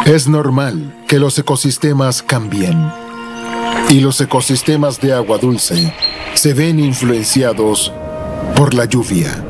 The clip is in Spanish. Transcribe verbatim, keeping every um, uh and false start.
Es normal que los ecosistemas cambien. Y los ecosistemas de agua dulce se ven influenciados por la lluvia.